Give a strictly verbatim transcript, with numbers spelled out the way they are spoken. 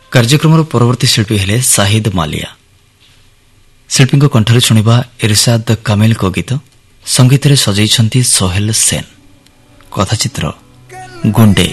କାର୍ଯ୍ୟକ୍ରମର ପରବର୍ତ୍ତୀ ଶିଳ୍ପୀ ହେଲେ ସାହିଦ ମାଲିଆ। ଶିଳ୍ପୀଙ୍କ କଣ୍ଠରେ ଶୁଣିବା ଇରଶାଦ କାମିଲଙ୍କ ଗୀତ। ସଙ୍ଗୀତରେ ସଜେଇଛନ୍ତି ସୋହେଲ ସେନ। କଥାଚିତ୍ର ଗୁଣ୍ଡେ।